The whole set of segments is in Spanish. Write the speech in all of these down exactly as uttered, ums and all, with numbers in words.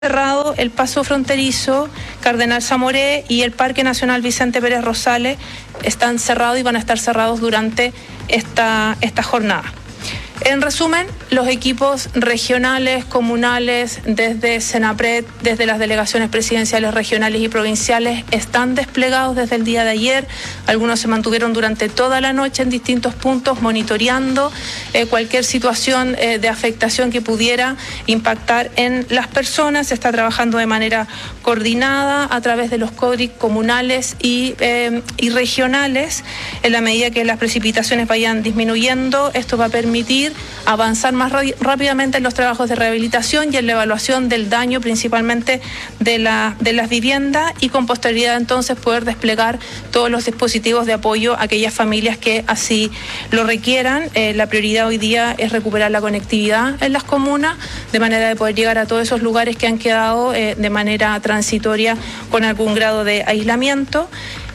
Cerrado el paso fronterizo Cardenal Zamoré y el Parque Nacional Vicente Pérez Rosales están cerrados y van a estar cerrados durante esta, esta jornada. En resumen, los equipos regionales, comunales, desde Senapred, desde las delegaciones presidenciales regionales y provinciales, están desplegados desde el día de ayer. Algunos se mantuvieron durante toda la noche en distintos puntos monitoreando eh, cualquier situación eh, de afectación que pudiera impactar en las personas. Se está trabajando de manera coordinada a través de los C O D R I C comunales y, eh, y regionales. En la medida que las precipitaciones vayan disminuyendo, esto va a permitir avanzar más rápidamente en los trabajos de rehabilitación y en la evaluación del daño principalmente de, la, de las viviendas, y con posterioridad entonces poder desplegar todos los dispositivos de apoyo a aquellas familias que así lo requieran. Eh, la prioridad hoy día es recuperar la conectividad en las comunas de manera de poder llegar a todos esos lugares que han quedado eh, de manera transitoria con algún grado de aislamiento.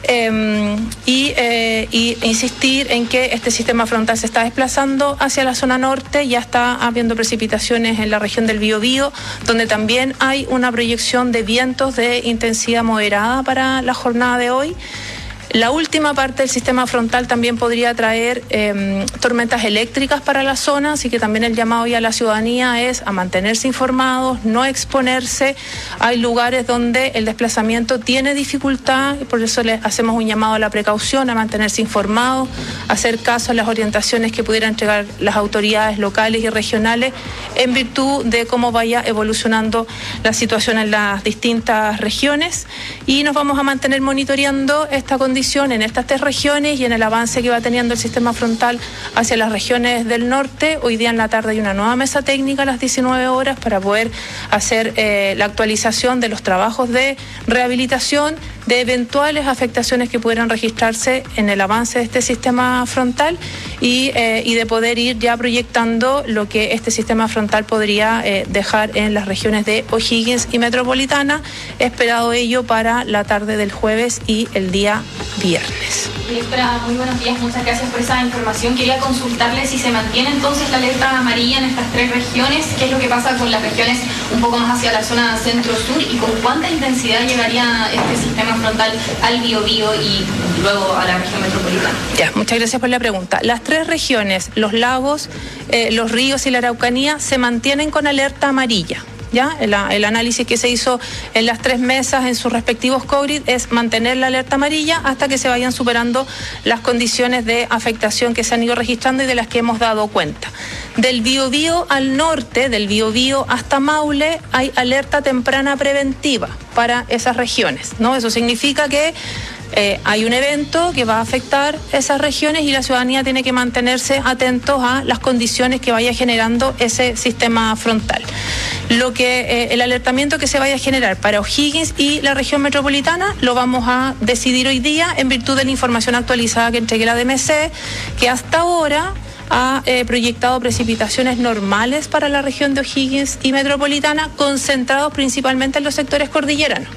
Eh, y, eh, y insistir en que este sistema frontal se está desplazando hacia la zona norte. Ya está habiendo precipitaciones en la región del Biobío, donde también hay una proyección de vientos de intensidad moderada para la jornada de hoy. La última parte del sistema frontal también podría traer eh, tormentas eléctricas para la zona, así que también el llamado ya a la ciudadanía es a mantenerse informados, no exponerse. Hay lugares donde el desplazamiento tiene dificultad y por eso les hacemos un llamado a la precaución, a mantenerse informados, a hacer caso a las orientaciones que pudieran entregar las autoridades locales y regionales en virtud de cómo vaya evolucionando la situación en las distintas regiones, y nos vamos a mantener monitoreando esta condición en estas tres regiones y en el avance que va teniendo el sistema frontal hacia las regiones del norte. Hoy día en la tarde hay una nueva mesa técnica a las diecinueve horas para poder hacer eh, la actualización de los trabajos de rehabilitación, de eventuales afectaciones que pudieran registrarse en el avance de este sistema frontal y, eh, y de poder ir ya proyectando lo que este sistema frontal podría eh, dejar en las regiones de O'Higgins y Metropolitana, esperado ello para la tarde del jueves y el día viernes. Directora, muy buenos días, muchas gracias por esa información. Quería consultarle si se mantiene entonces la alerta amarilla en estas tres regiones, qué es lo que pasa con las regiones un poco más hacia la zona centro-sur y con cuánta intensidad llegaría este sistema frontal al Biobío y luego a la región metropolitana. Ya, muchas gracias por la pregunta. Las tres regiones, los lagos, eh, los ríos y la Araucanía, se mantienen con alerta amarilla. ¿Ya? El, el análisis que se hizo en las tres mesas en sus respectivos C O D R I C es mantener la alerta amarilla hasta que se vayan superando las condiciones de afectación que se han ido registrando y de las que hemos dado cuenta. Del Biobío al norte, del Biobío hasta Maule, hay alerta temprana preventiva para esas regiones, ¿no? Eso significa que Eh, hay un evento que va a afectar esas regiones y la ciudadanía tiene que mantenerse atentos a las condiciones que vaya generando ese sistema frontal. Lo que eh, el alertamiento que se vaya a generar para O'Higgins y la región metropolitana lo vamos a decidir hoy día en virtud de la información actualizada que entregue la D M C, que hasta ahora ha eh, proyectado precipitaciones normales para la región de O'Higgins y metropolitana, concentrados principalmente en los sectores cordilleranos.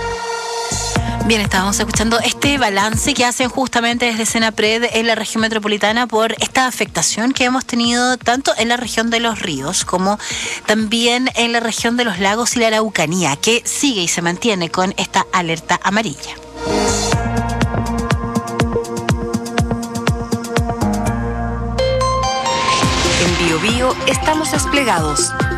Bien, estábamos escuchando este balance que hacen justamente desde Senapred en la región metropolitana por esta afectación que hemos tenido tanto en la región de los ríos como también en la región de los lagos y la Araucanía, que sigue y se mantiene con esta alerta amarilla. En Biobío estamos desplegados.